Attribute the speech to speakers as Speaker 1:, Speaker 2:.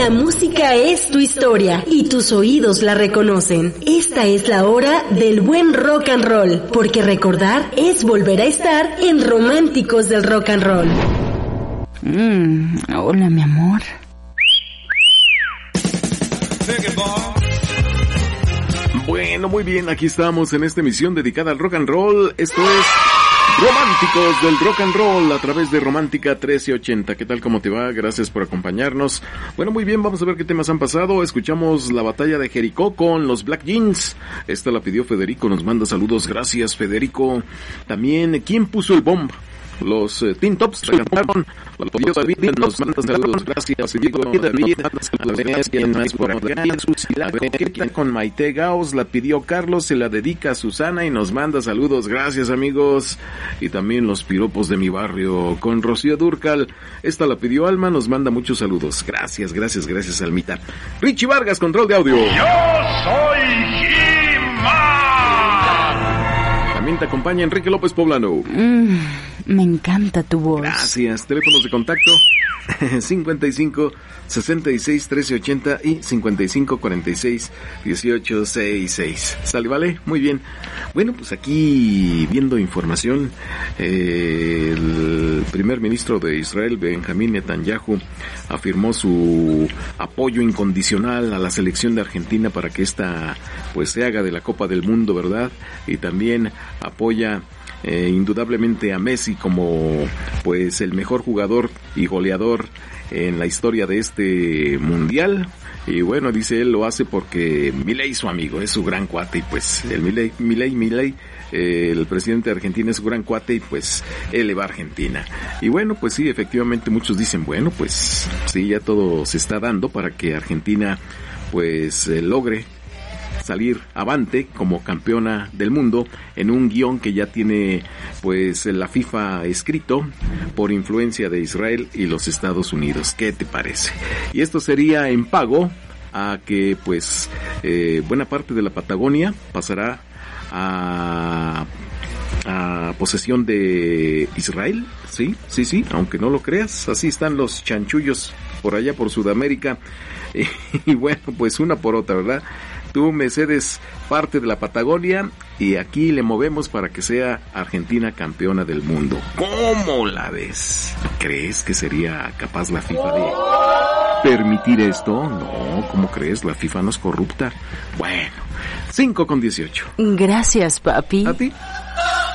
Speaker 1: La música es tu historia y tus oídos la reconocen. Esta es la hora del buen rock and roll, porque recordar es volver a estar en Románticos del Rock and Roll.
Speaker 2: Hola, mi amor.
Speaker 3: Bueno, muy bien, aquí estamos en esta emisión dedicada al rock and roll. Esto es Románticos del Rock and Roll a través de Romántica 1380. ¿Qué tal? ¿Cómo te va? Gracias por acompañarnos. Bueno, muy bien, vamos a ver qué temas han pasado. Escuchamos la batalla de Jericó con los Black Jeans. Esta la pidió Federico, nos manda saludos. Gracias, Federico. También, ¿quién puso el bomb? Los Teen Tops cantaron. David nos manda saludos. Gracias, David. Con Maite Gauss la pidió Carlos, se la dedica a Susana y nos manda saludos. Gracias, amigos. Y también los piropos de mi barrio con Rocío Dúrcal. Esta la pidió Alma, nos manda muchos saludos. Gracias, Almita. Richie Vargas, control de audio.
Speaker 4: Yo soy He-Man.
Speaker 3: También te acompaña Enrique López Poblano.
Speaker 2: Me encanta tu voz.
Speaker 3: Gracias. Teléfonos de contacto 55 66 1380 y 55 46 1866. ¿Sale, vale? Muy bien. Bueno, pues aquí viendo información, el primer ministro de Israel, Benjamín Netanyahu, afirmó su apoyo incondicional a la selección de Argentina para que esta pues se haga de la Copa del Mundo, ¿verdad? Y también apoya indudablemente a Messi como pues el mejor jugador y goleador en la historia de este mundial. Y bueno, dice él lo hace porque Milei, su amigo, es su gran cuate, y pues el Milei, el presidente de Argentina, es su gran cuate, y pues él le va a Argentina. Y bueno, pues sí, efectivamente muchos dicen, bueno, pues sí, ya todo se está dando para que Argentina pues logre salir avante como campeona del mundo en un guión que ya tiene pues la FIFA escrito por influencia de Israel y los Estados Unidos. ¿Qué te parece? Y esto sería en pago a que pues buena parte de la Patagonia pasará a posesión de Israel. Sí, aunque no lo creas, así están los chanchullos por allá por Sudamérica. Y bueno, pues una por otra, ¿verdad? Tú me cedes parte de la Patagonia y aquí le movemos para que sea Argentina campeona del mundo. ¿Cómo la ves? ¿Crees que sería capaz la FIFA de permitir esto? No, ¿cómo crees? La FIFA no es corrupta. Bueno, 5:18.
Speaker 2: Gracias, papi.
Speaker 3: ¿A ti?